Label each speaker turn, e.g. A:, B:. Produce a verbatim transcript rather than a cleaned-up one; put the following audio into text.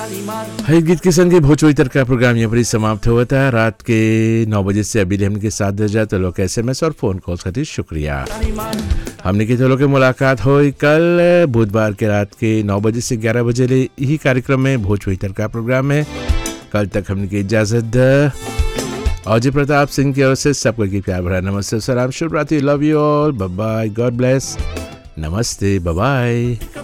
A: हाई गीत के संगे भोजपुरी तर का प्रोग्राम यहाँ पर ही समाप्त हुआ था। रात के नौ बजे से अभी हमने के साथ दे जाते लोग एस एम एस और फ़ोन कॉल खातिर शुक्रिया। हमने के चलो के मुलाकात हो कल बुधवार के रात के नौ बजे से ग्यारह बजे ले यही कार्यक्रम में भोजपुरी तर का प्रोग्राम में। कल तक हमने की इजाज़त अजय प्रताप सिंह की ओर से सबको की प्यार भरा नमस्ते सलाम शुभ रात्रि love you all by by God bless नमस्ते बाय बाय।